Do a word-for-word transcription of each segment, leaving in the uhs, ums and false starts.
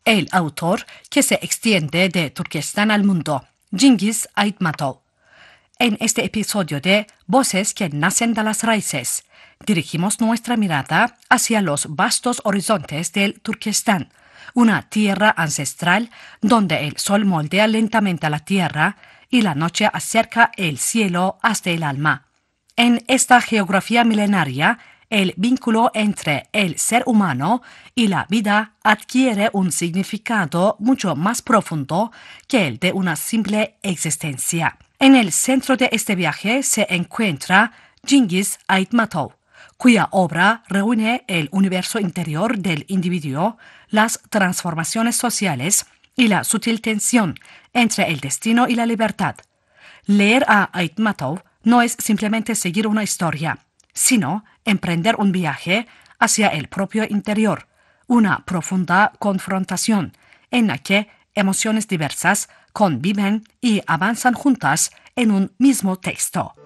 el autor que se extiende de Turquestán al mundo, Cengiz Aytmatov. En este episodio de Voces que nacen de las raíces, dirigimos nuestra mirada hacia los vastos horizontes del Turquestán, una tierra ancestral donde el sol moldea lentamente la tierra y la noche acerca el cielo hasta el alma. En esta geografía milenaria, el vínculo entre el ser humano y la vida adquiere un significado mucho más profundo que el de una simple existencia. En el centro de este viaje se encuentra Cengiz Aytmatov, cuya obra reúne el universo interior del individuo, las transformaciones sociales y la sutil tensión entre el destino y la libertad. Leer a Aytmatov no es simplemente seguir una historia, sino emprender un viaje hacia el propio interior, una profunda confrontación en la que emociones diversas conviven y avanzan juntas en un mismo texto.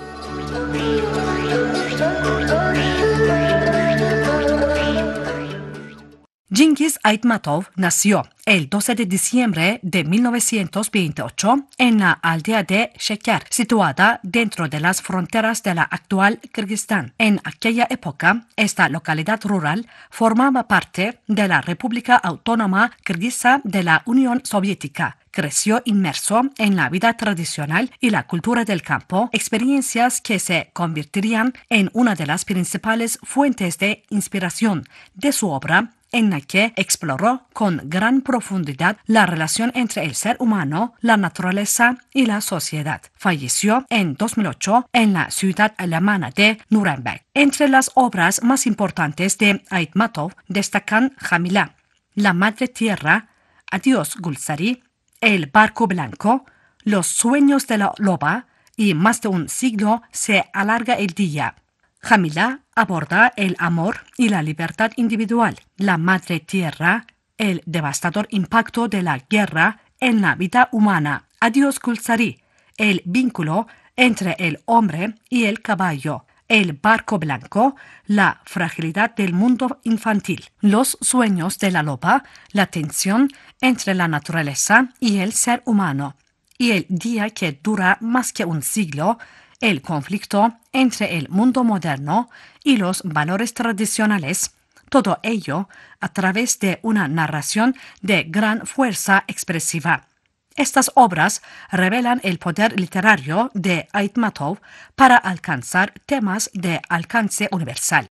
Cengiz Aytmatov nació el doce de diciembre de mil novecientos veintiocho en la aldea de Sheker, situada dentro de las fronteras de la actual Kirguistán. En aquella época, esta localidad rural formaba parte de la República Autónoma Kirguisa de la Unión Soviética. Creció inmerso en la vida tradicional y la cultura del campo, experiencias que se convertirían en una de las principales fuentes de inspiración de su obra, en la que exploró con gran profundidad la relación entre el ser humano, la naturaleza y la sociedad. Falleció en dos mil ocho en la ciudad alemana de Nuremberg. Entre las obras más importantes de Aytmatov destacan Jamila, La Madre Tierra, Adiós Gulzari, El Barco Blanco, Los Sueños de la Loba y Más de un siglo se alarga el día. Jamila aborda el amor y la libertad individual. La Madre Tierra, el devastador impacto de la guerra en la vida humana. Adiós Gulzari, el vínculo entre el hombre y el caballo. El Barco Blanco, la fragilidad del mundo infantil. Los Sueños de la Loba, la tensión entre la naturaleza y el ser humano. Y el día que dura más que un siglo, el conflicto entre el mundo moderno y los valores tradicionales, todo ello a través de una narración de gran fuerza expresiva. Estas obras revelan el poder literario de Aytmatov para alcanzar temas de alcance universal.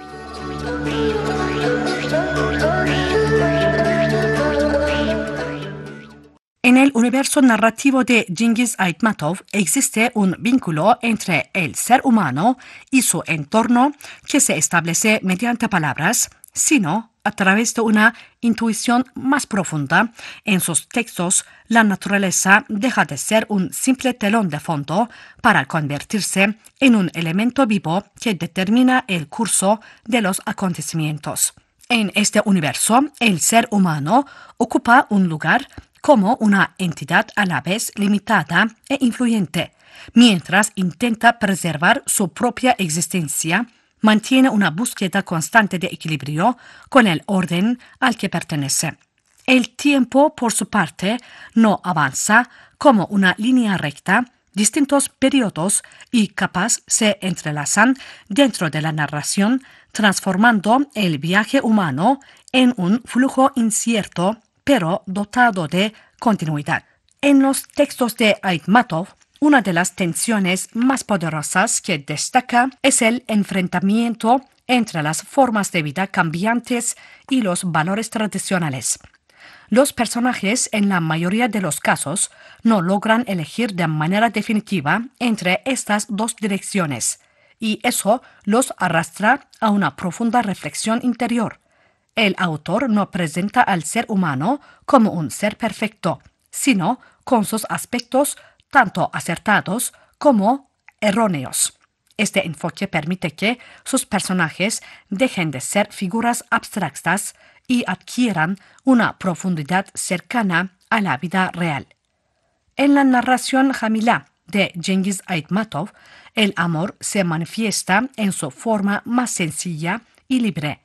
En el universo narrativo de Cengiz Aytmatov existe un vínculo entre el ser humano y su entorno que se establece mediante palabras, sino a través de una intuición más profunda. En sus textos, la naturaleza deja de ser un simple telón de fondo para convertirse en un elemento vivo que determina el curso de los acontecimientos. En este universo, el ser humano ocupa un lugar como una entidad a la vez limitada e influyente. Mientras intenta preservar su propia existencia, mantiene una búsqueda constante de equilibrio con el orden al que pertenece. El tiempo, por su parte, no avanza como una línea recta. Distintos periodos y capas se entrelazan dentro de la narración, transformando el viaje humano en un flujo incierto pero dotado de continuidad. En los textos de Aytmatov, una de las tensiones más poderosas que destaca es el enfrentamiento entre las formas de vida cambiantes y los valores tradicionales. Los personajes, en la mayoría de los casos, no logran elegir de manera definitiva entre estas dos direcciones, y eso los arrastra a una profunda reflexión interior. El autor no presenta al ser humano como un ser perfecto, sino con sus aspectos tanto acertados como erróneos. Este enfoque permite que sus personajes dejen de ser figuras abstractas y adquieran una profundidad cercana a la vida real. En la narración Jamila de Cengiz Aytmatov, el amor se manifiesta en su forma más sencilla y libre.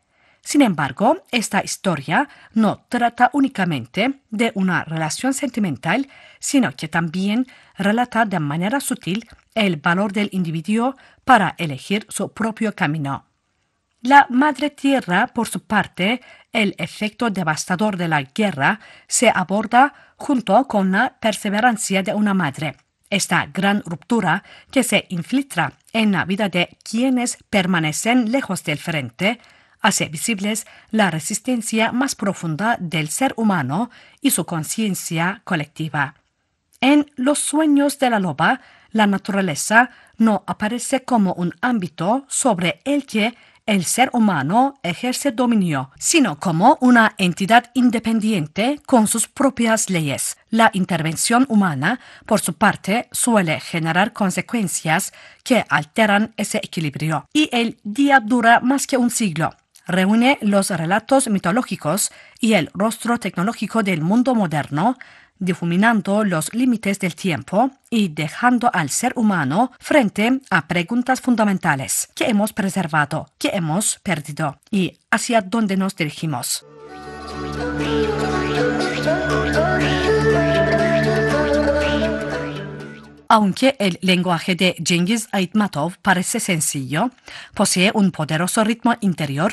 Sin embargo, esta historia no trata únicamente de una relación sentimental, sino que también relata de manera sutil el valor del individuo para elegir su propio camino. La Madre Tierra, por su parte, el efecto devastador de la guerra, se aborda junto con la perseverancia de una madre. Esta gran ruptura que se infiltra en la vida de quienes permanecen lejos del frente hace visibles la resistencia más profunda del ser humano y su conciencia colectiva. En Los sueños de la loba, la naturaleza no aparece como un ámbito sobre el que el ser humano ejerce dominio, sino como una entidad independiente con sus propias leyes. La intervención humana, por su parte, suele generar consecuencias que alteran ese equilibrio. Y el día dura más que un siglo. Reúne los relatos mitológicos y el rostro tecnológico del mundo moderno, difuminando los límites del tiempo y dejando al ser humano frente a preguntas fundamentales. ¿Qué hemos preservado? ¿Qué hemos perdido? ¿Y hacia dónde nos dirigimos? Aunque el lenguaje de Cengiz Aytmatov parece sencillo, posee un poderoso ritmo interior